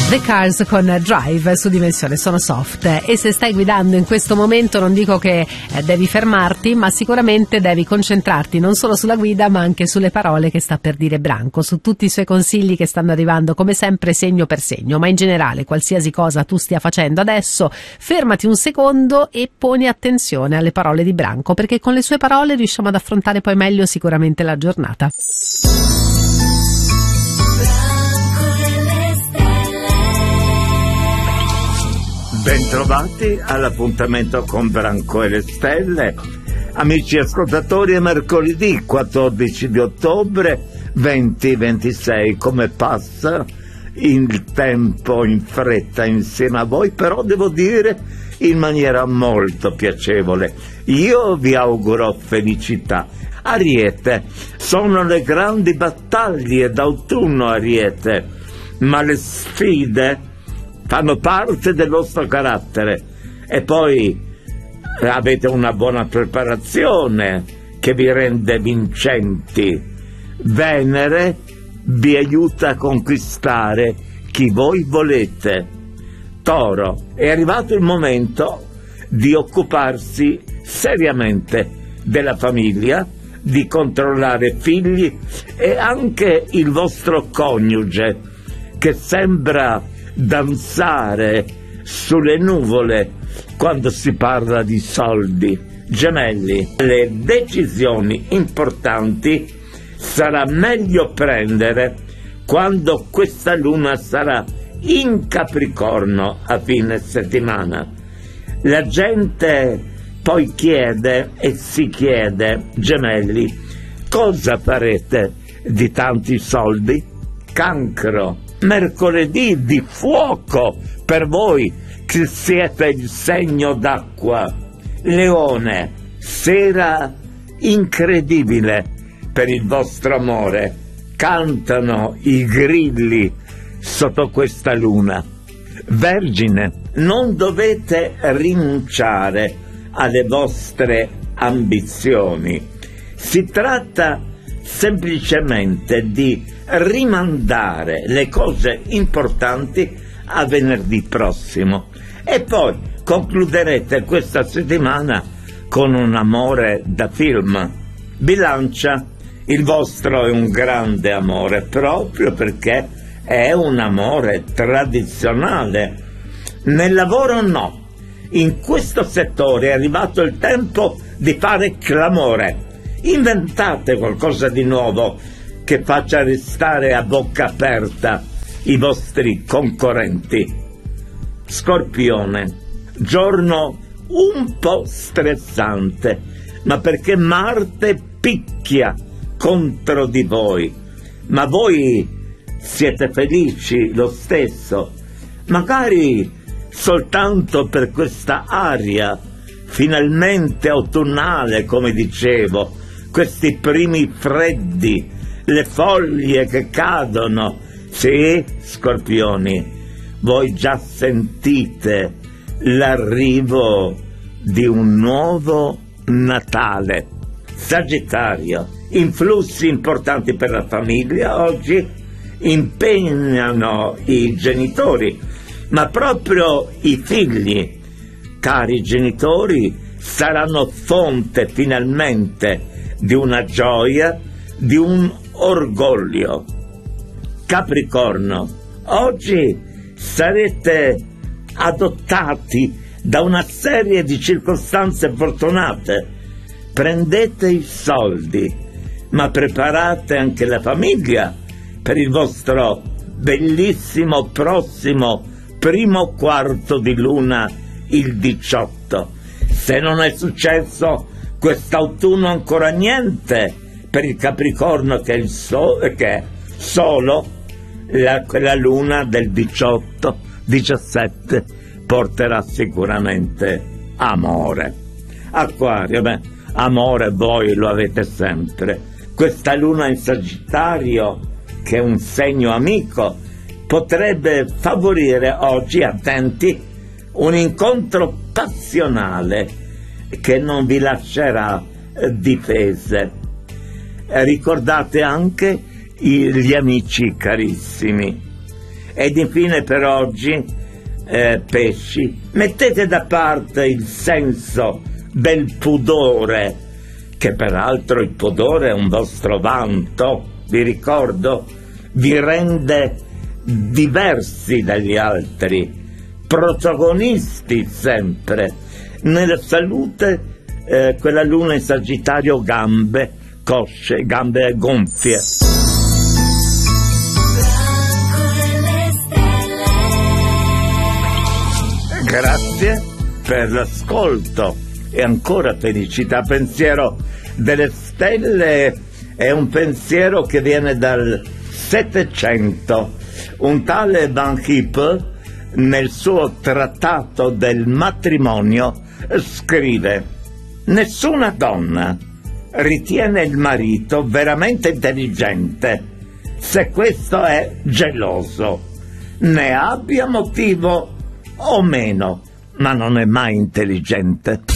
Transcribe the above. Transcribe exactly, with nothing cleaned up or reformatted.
The Cars con Drive su Dimensione, sono soft, e se stai guidando in questo momento non dico che eh, devi fermarti, ma sicuramente devi concentrarti non solo sulla guida ma anche sulle parole che sta per dire Branco, su tutti i suoi consigli che stanno arrivando come sempre segno per segno, ma in generale qualsiasi cosa tu stia facendo adesso fermati un secondo e poni attenzione alle parole di Branco, perché con le sue parole riusciamo ad affrontare poi meglio sicuramente la giornata. Bentrovati all'appuntamento con Branco e le Stelle. Amici ascoltatori, è mercoledì quattordici di ottobre duemilaventisei. Come passa il tempo in fretta insieme a voi, però devo dire in maniera molto piacevole. Io vi auguro felicità. Ariete, sono le grandi battaglie d'autunno, Ariete, ma le sfide fanno parte del vostro carattere e poi avete una buona preparazione che vi rende vincenti. Venere vi aiuta a conquistare chi voi volete. Toro, è arrivato il momento di occuparsi seriamente della famiglia, di controllare figli e anche il vostro coniuge che sembra danzare sulle nuvole quando si parla di soldi. Gemelli, le decisioni importanti sarà meglio prendere quando questa luna sarà in Capricorno a fine settimana. La gente poi chiede e si chiede, Gemelli, cosa farete di tanti soldi? Cancro, mercoledì di fuoco per voi che siete il segno d'acqua. Leone, sera incredibile per il vostro amore. Cantano i grilli sotto questa luna. Vergine, non dovete rinunciare alle vostre ambizioni. Si tratta semplicemente di rimandare le cose importanti a venerdì prossimo e poi concluderete questa settimana con un amore da film. Bilancia, il vostro è un grande amore proprio perché è un amore tradizionale. Nel lavoro no, in questo settore è arrivato il tempo di fare clamore. Inventate qualcosa di nuovo che faccia restare a bocca aperta i vostri concorrenti. Scorpione, giorno un po' stressante, ma perché Marte picchia contro di voi, ma voi siete felici lo stesso, magari soltanto per questa aria finalmente autunnale, come dicevo, questi primi freddi, le foglie che cadono. Sì, Scorpioni, voi già sentite l'arrivo di un nuovo Natale. Sagittario, influssi importanti per la famiglia oggi impegnano i genitori, ma proprio i figli. Cari genitori, saranno fonte finalmente di una gioia, di un orgoglio. Capricorno, oggi sarete adottati da una serie di circostanze fortunate. Prendete i soldi, ma preparate anche la famiglia per il vostro bellissimo prossimo primo quarto di luna, il diciotto. Se non è successo quest'autunno ancora niente per il Capricorno, che è, il so- che è solo la, quella luna del diciotto diciassette porterà sicuramente amore. Acquario, beh, amore voi lo avete sempre. Questa luna in Sagittario, che è un segno amico, potrebbe favorire oggi, attenti, un incontro passionale che non vi lascerà difese. Ricordate anche gli amici carissimi. Ed infine per oggi, eh, pesci, mettete da parte il senso del pudore, che peraltro il pudore è un vostro vanto, vi ricordo, vi rende diversi dagli altri, protagonisti sempre. Nella salute, eh, quella luna in Sagittario, gambe, cosce, gambe gonfie. Grazie per l'ascolto e ancora felicità. Pensiero delle stelle è un pensiero che viene dal Settecento. Un tale Van Hippe, nel suo trattato del matrimonio, scrive: nessuna donna ritiene il marito veramente intelligente se questo è geloso, ne abbia motivo o meno, ma non è mai intelligente.